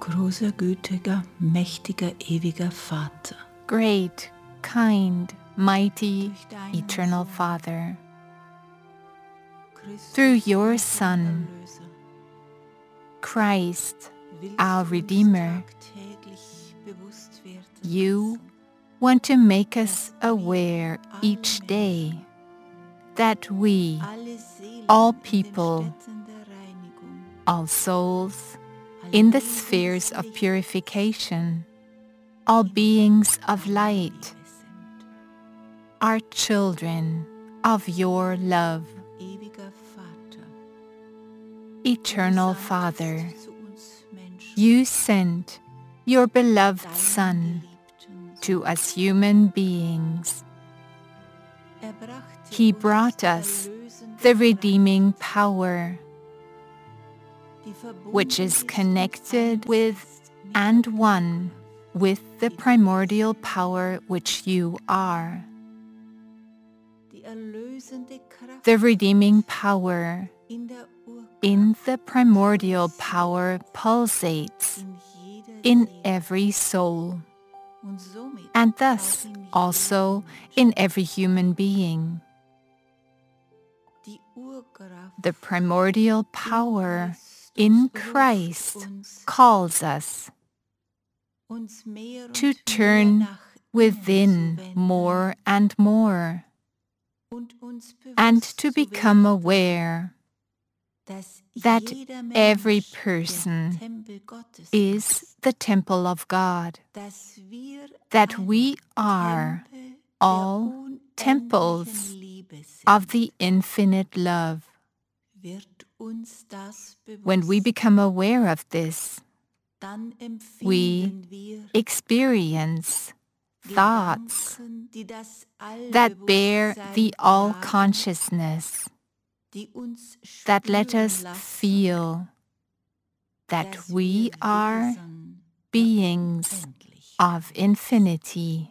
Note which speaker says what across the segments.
Speaker 1: Großer, gütiger, mächtiger, ewiger Vater,
Speaker 2: Great, kind, mighty, eternal Father, through your Son, Christ, our Redeemer, you want to make us aware each day that we, all people, all souls, in the spheres of purification, all beings of light, are children of your love. Eternal Father, you sent your beloved Son to us human beings. He brought us the redeeming power, which is connected with and one with the primordial power which you are. The redeeming power in the primordial power pulsates in every soul, and thus also in every human being. The primordial power in Christ calls us to turn within more and more, and to become aware that every person is the temple of God, that we are all temples of the infinite love. When we become aware of this, we experience thoughts that bear the all-consciousness, that let us feel that we are beings of infinity.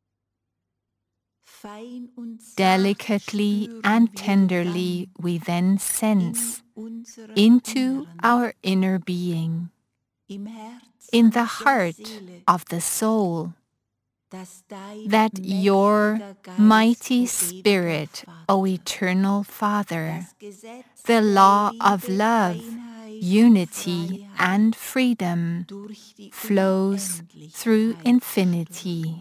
Speaker 2: Delicately and tenderly we then sense into our inner being, in the heart of the soul, that your mighty Spirit, O Eternal Father, the law of love, unity, and freedom, flows through infinity.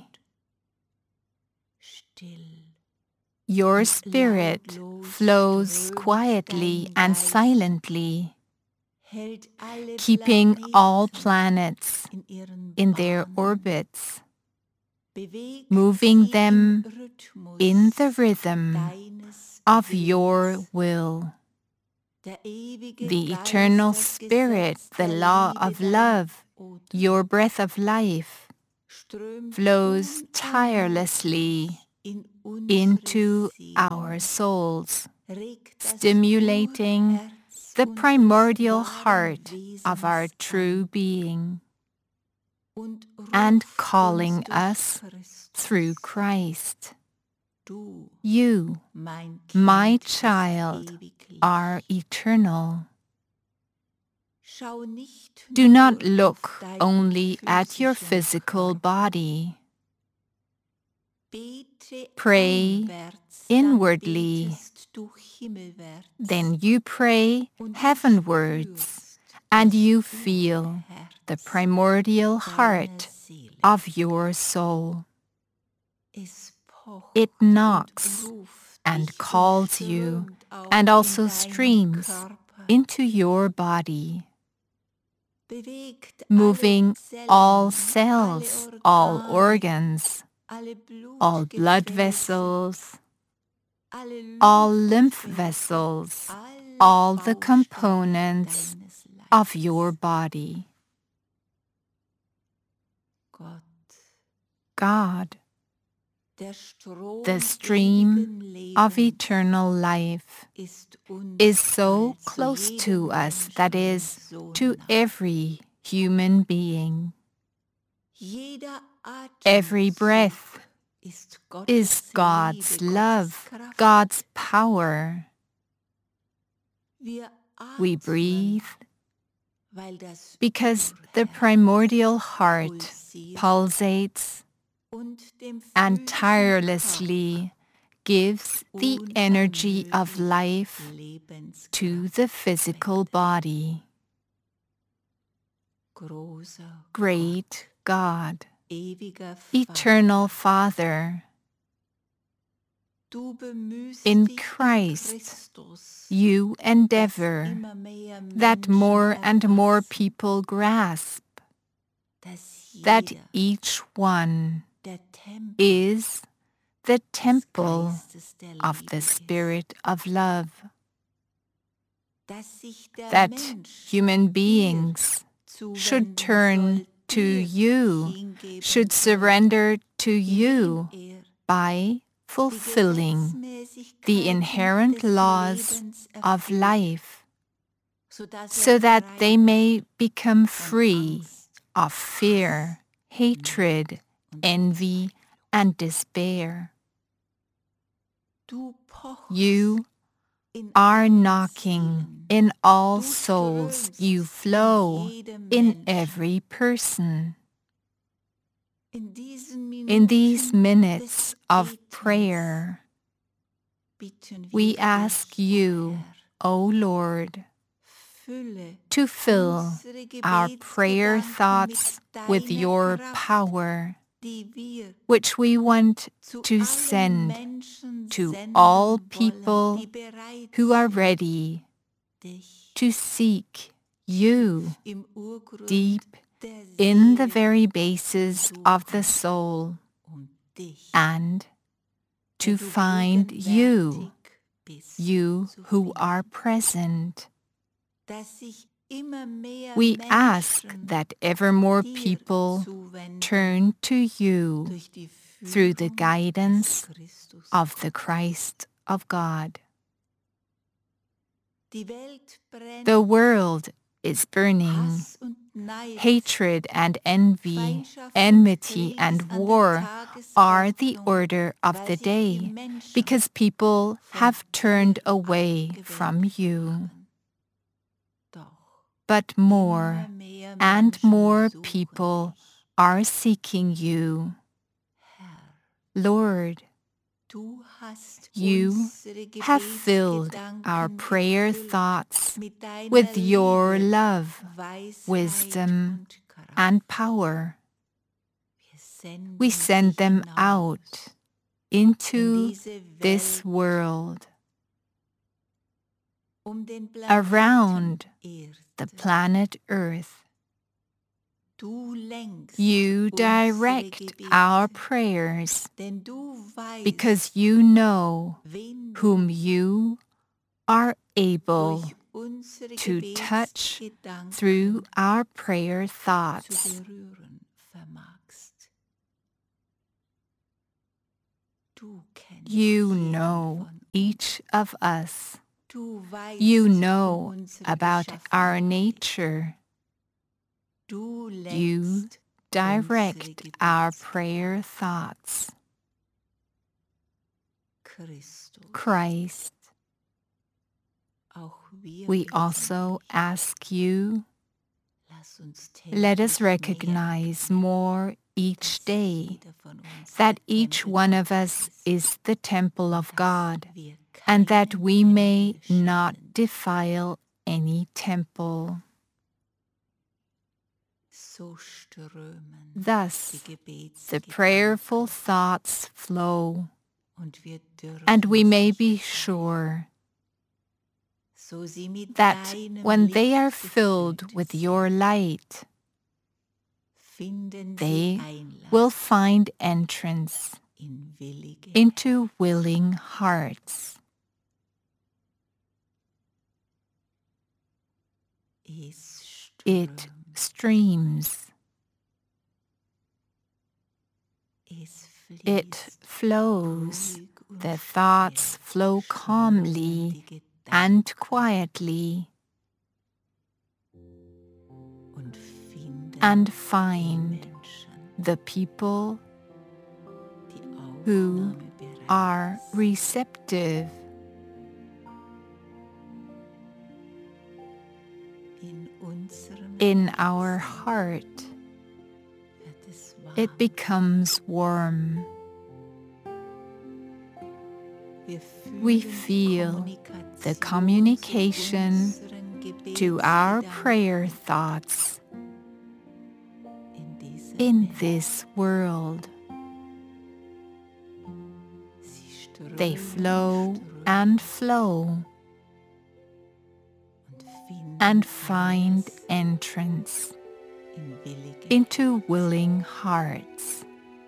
Speaker 2: Your Spirit flows quietly and silently, keeping all planets in their orbits, moving them in the rhythm of your will. The eternal Spirit, the law of love, your breath of life, flows tirelessly into our souls, stimulating the primordial heart of our true being, and calling us through Christ. You, my child, are eternal. Do not look only at your physical body. Pray inwardly. Then you pray heavenwards, and you feel the primordial heart of your soul. It knocks and calls you, and also streams into your body, moving all cells, all organs, all blood vessels, all lymph vessels, all the components of your body. God, the stream of eternal life, is so close to us, that is, to every human being. Every breath is God's love, God's power. We breathe, because the primordial heart pulsates and tirelessly gives the energy of life to the physical body. Great God, Eternal Father, in Christ, you endeavor that more and more people grasp that each one is the temple of the Spirit of love, that human beings should turn to you, should surrender to you by fulfilling the inherent laws of life, so that they may become free of fear, hatred, envy, and despair. You are knocking in all souls, you flow in every person. In these minutes of prayer, we ask you, O Lord, to fill our prayer thoughts with your power, which we want to send to all people who are ready to seek you deep in the very basis of the soul, and to find you, you who are present. We ask that ever more people turn to you through the guidance of the Christ of God. The world is burning. Hatred and envy, enmity and war are the order of the day, because people have turned away from you. But more and more people are seeking you. Lord, you have filled our prayer thoughts with your love, wisdom, and power. We send them out into this world, around the planet Earth. You direct our prayers, because you know whom you are able to touch through our prayer thoughts. You know each of us. You know about our nature. You direct our prayer thoughts. Christ, we also ask you, let us recognize more each day that each one of us is the temple of God, and that we may not defile any temple. Thus, the prayerful thoughts flow, and we may be sure that when they are filled with your light, they will find entrance into willing hearts. It streams. It flows. The thoughts flow calmly and quietly, and find the people who are receptive. in our heart, it becomes warm. We feel the communication to our prayer thoughts in this world. They flow and flow and find entrance into willing hearts.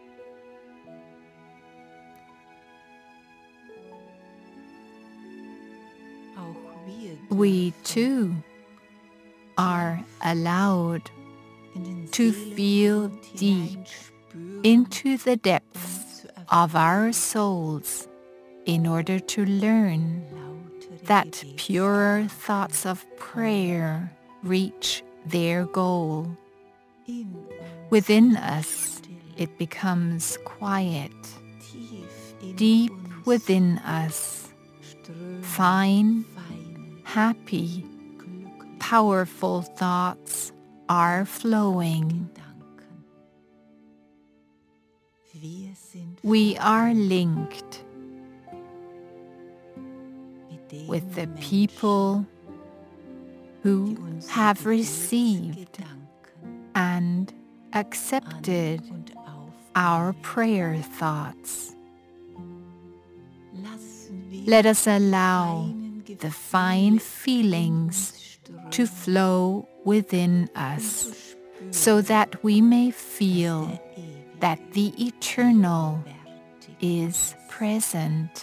Speaker 2: We too are allowed to feel deep into the depths of our souls in order to learn that purer thoughts of prayer reach their goal. Within us, it becomes quiet. Deep within us, fine, happy, powerful thoughts are flowing. We are linked with the people who have received and accepted our prayer thoughts. Let us allow the fine feelings to flow within us so that we may feel that the eternal is present,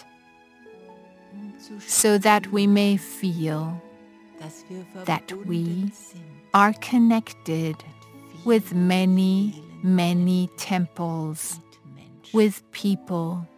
Speaker 2: so that we may feel that we are connected with many, many temples, with people